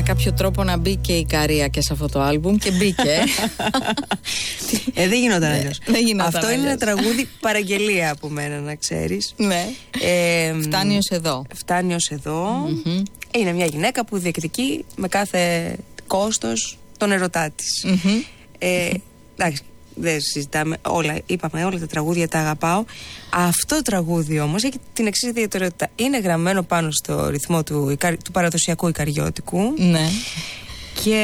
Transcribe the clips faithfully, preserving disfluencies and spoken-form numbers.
κάποιο τρόπο να μπει και η Καρία και σε αυτό το άλμπουμ και μπήκε. ε, δεν γινόταν αλλιώς. Αυτό αλλιώς. είναι ένα τραγούδι παραγγελία από μένα, να ξέρεις. Ναι. Ε, φτάνει ως εδώ. Φτάνει ως εδώ. Mm-hmm. Είναι μια γυναίκα που διεκδικεί με κάθε κόστος τον ερωτά της. Mm-hmm. Ε, εντάξει, δεν συζητάμε όλα, είπαμε όλα τα τραγούδια τα αγαπάω. Αυτό το τραγούδι όμως έχει την εξής ιδιαιτερότητα. Είναι γραμμένο πάνω στο ρυθμό του, του παραδοσιακού ικαριώτικου. Ναι. Και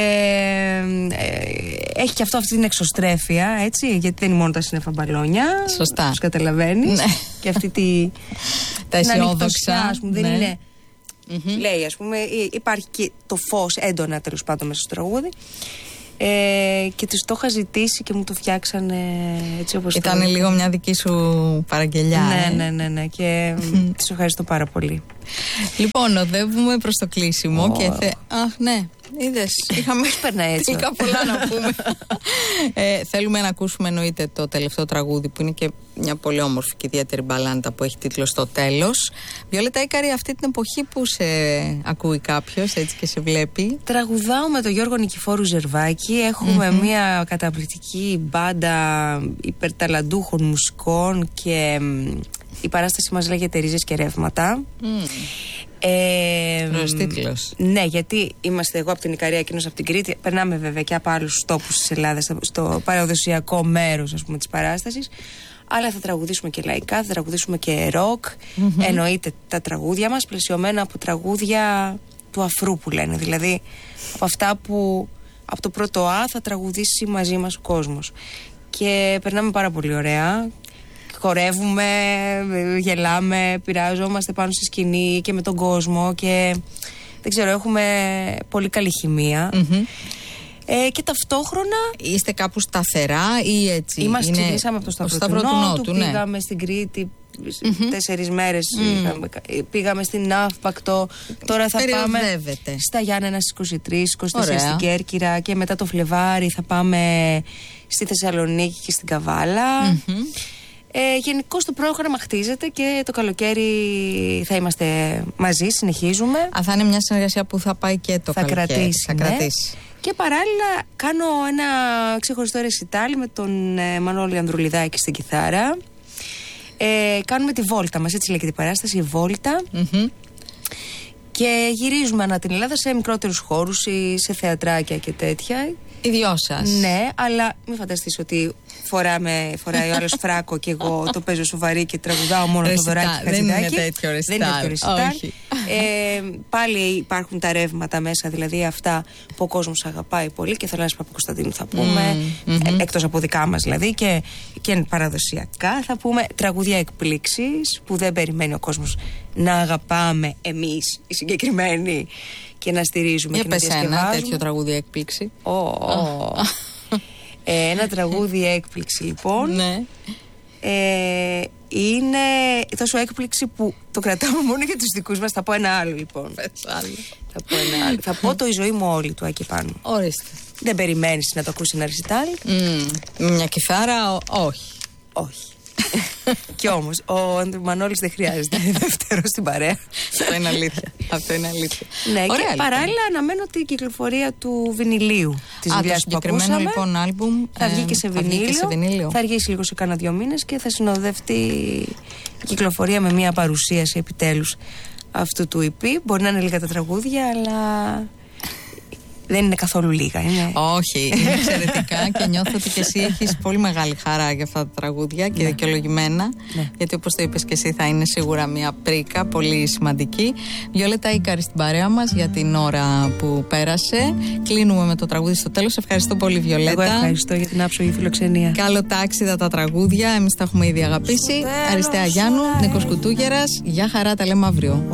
ε, έχει και αυτό αυτή την εξωστρέφεια, έτσι, γιατί δεν είναι μόνο τα σύννεφα μπαλόνια. Σωστά. Τους καταλαβαίνεις. Ναι. Και αυτή τη τα αισιόδοξα, ας πούμε, δεν ναι. είναι. Mm-hmm. Λέει, ας πούμε, υπάρχει και το φως έντονα τέλος πάντων μέσα στο τραγούδι. Ε, και τους το είχα ζητήσει και μου το φτιάξανε έτσι όπως ήταν το... λίγο μια δική σου παραγγελιά. Ναι, ε? ναι, ναι, ναι. Και τις ευχαριστώ πάρα πολύ. Λοιπόν, οδεύουμε προς το κλείσιμο oh. και θε... Αχ, ναι. Είδες, είχαμε έτσι. Είχα πολλά να πούμε. ε, θέλουμε να ακούσουμε εννοείται το τελευταίο τραγούδι που είναι και μια πολύ όμορφη και ιδιαίτερη μπαλάντα που έχει τίτλο Στο τέλος. Βιολέτα Ίκαρη, αυτή την εποχή που σε ακούει κάποιος έτσι και σε βλέπει? Τραγουδάω με τον Γιώργο Νικηφόρου Ζερβάκη. Έχουμε mm-hmm. μια καταπληκτική μπάντα υπερταλαντούχων μουσικών και η παράσταση μας λέγεται Ρίζες και Ρεύματα. Mm. Ε, τίτλος. Ναι, γιατί είμαστε εγώ από την Ικαρία, εκείνος από την Κρήτη. Περνάμε βέβαια και από άλλους τόπους της Ελλάδας, στο παραδοσιακό μέρος, ας πούμε, της παράστασης. Αλλά θα τραγουδήσουμε και λαϊκά, θα τραγουδήσουμε και ροκ. Mm-hmm. Εννοείται τα τραγούδια μας, πλαισιωμένα από τραγούδια του αφρού που λένε. Δηλαδή από αυτά που από το πρώτο Α θα τραγουδήσει μαζί μας ο κόσμος. Και περνάμε πάρα πολύ ωραία. Χορεύουμε, γελάμε, πειράζομαστε πάνω στη σκηνή και με τον κόσμο και δεν ξέρω, έχουμε πολύ καλή χημεία. Mm-hmm. Ε, και ταυτόχρονα... Είστε κάπου σταθερά ή έτσι? Είμαστε, ξεκινήσαμε από το Σταυρό, Σταυρό του Νότου, ναι. Πήγαμε στην Κρήτη mm-hmm. τέσσερις μέρες, mm. είχαμε, πήγαμε στην Ναύπακτο, τώρα θα πάμε στα Γιάννενα στις είκοσι τρεις, είκοσι τέσσερις στην Κέρκυρα και μετά το Φλεβάρι θα πάμε στη Θεσσαλονίκη και στην Καβάλα. Mm-hmm. Ε, γενικώς το πρόγραμμα χτίζεται και το καλοκαίρι θα είμαστε μαζί, συνεχίζουμε. Α, θα είναι μια συνεργασία που θα πάει και το θα καλοκαίρι. Κρατήσει, θα ναι. κρατήσει. Και παράλληλα κάνω ένα ξεχωριστό ρεσιτάλ με τον ε, Μανώλη Ανδρουλιδάκη στην κιθάρα. Ε, κάνουμε τη βόλτα μας, έτσι λέγεται η παράσταση, η βόλτα. Mm-hmm. Και γυρίζουμε ανά την Ελλάδα σε μικρότερους χώρους ή σε θεατράκια και τέτοια. Οι δυο σας. Ναι, αλλά μην φανταστείς ότι φοράμε, φοράει ο άλλος φράκο και εγώ το παίζω σοβαρή και τραγουδάω μόνο το δωράκι Χατζηδάκη. Δεν είναι τέτοιο ρεσιτάλ. Δεν είναι τέτοιο ρεσιτάλ. Ε, πάλι υπάρχουν τα ρεύματα μέσα, δηλαδή αυτά που ο κόσμος αγαπάει πολύ και Θανάση Παπακοσταντίνου θα πούμε, mm, mm-hmm. ε, εκτός από δικά μας δηλαδή και, και παραδοσιακά θα πούμε, τραγούδια εκπλήξεις που δεν περιμένει ο κόσμος να αγαπάμε εμείς οι συγκεκριμένοι και να στηρίζουμε. Για και πες να ένα τέτοιο τραγούδι έκπληξη. Oh, oh. ε, ένα τραγούδι έκπληξη λοιπόν. Ναι. Ε, είναι τόσο έκπληξη που το κρατάμε μόνο για τους δικούς μας. Θα πω ένα άλλο λοιπόν. Πες άλλο. Θα πω ένα άλλο. Θα πω το Η ζωή μου όλη του Άκη Πάνου. Ορίστε. Δεν περιμένεις να το ακούσει ένα ρεσιτάλ. Mm, μια κιθάρα, όχι. Όχι. Κι όμως ο Μανώλης δεν χρειάζεται δεύτερο στην παρέα. Αυτό είναι αλήθεια. Αυτό είναι αλήθεια. Ναι, ωραία, και λοιπόν. Παράλληλα αναμένω την κυκλοφορία του βινιλίου της δουλειάς που ακούσαμε. Λοιπόν, άλμπουμ, θα βγει και σε βινίλιο. Θα, σε βινίλιο. Θα αργήσει λίγο σε κάνα δύο μήνες και θα συνοδευτεί η κυκλοφορία με μια παρουσίαση επιτέλους αυτού του ι πι. Μπορεί να είναι λίγα τα τραγούδια, αλλά δεν είναι καθόλου λίγα. Είναι... Όχι, είναι εξαιρετικά και νιώθω ότι και εσύ έχεις πολύ μεγάλη χαρά για αυτά τα τραγούδια και ναι. δικαιολογημένα. Ναι. Γιατί όπως το είπες και εσύ, θα είναι σίγουρα μια πρίκα πολύ σημαντική. Βιολέτα Ίκαρη στην παρέα μας για την ώρα που πέρασε. Κλείνουμε με το τραγούδι στο τέλος. Ευχαριστώ πολύ, Βιολέτα. Εγώ ευχαριστώ για την άψογη φιλοξενία. Καλό τάξιδα τα τραγούδια. Εμείς τα έχουμε ήδη αγαπήσει. Αριστεία Γιάννου, Νίκος Κουτούγερας. Γεια χαρά, τα λέμε αύριο.